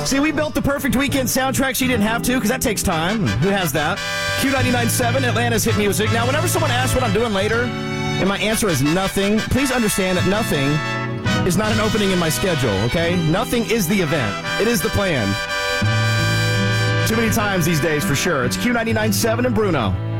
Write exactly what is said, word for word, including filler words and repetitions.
See, we built the perfect weekend soundtrack. She didn't have to, because that takes time. Who has that? Q ninety-nine point seven, Atlanta's hit music. Now, whenever someone asks what I'm doing later, and my answer is nothing, please understand that nothing is not an opening in my schedule, okay? Nothing is the event. It is the plan. Too many times these days, for sure. It's Q ninety-nine point seven and Bruno.